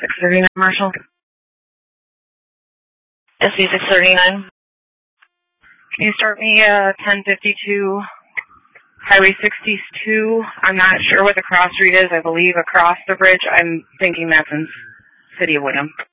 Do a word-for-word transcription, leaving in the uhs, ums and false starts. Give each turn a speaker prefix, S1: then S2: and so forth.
S1: six thirty-nine, Marshall. S B six thirty-nine. Can you start me uh, ten fifty-two, Highway sixty-two? I'm not sure what the cross street is. I believe across the bridge. I'm thinking that's in City of Wyndham.